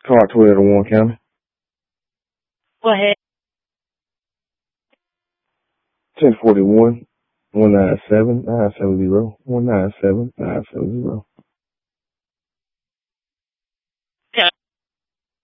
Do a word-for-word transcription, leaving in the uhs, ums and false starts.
Card twelve to Warren County. Go ahead. ten forty-one, one nine seven, nine seven zero, one nine seven, nine seven zero.